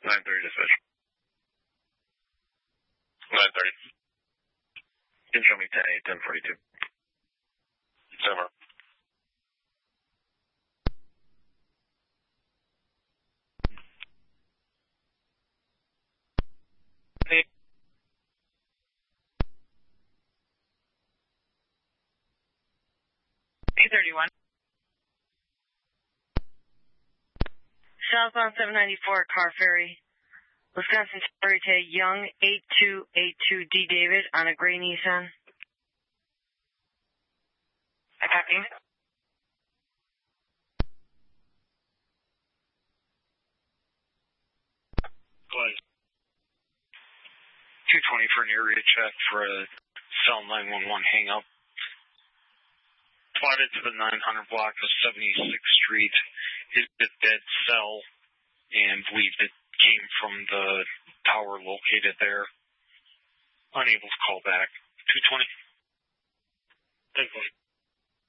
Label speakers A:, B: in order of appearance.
A: 930 dispatch. 930. Can show me 10-8, 1042. Summer.
B: A31. Southbound 794, car ferry. Wisconsin Ferry to Young 8282D David on a gray Nissan. I copy.
A: Close. 220 for an area check for a cell 911 hang up. Plotted to the 900 block of 76th Street. Is a dead cell and believed it came from the tower located there. Unable to call back. 220.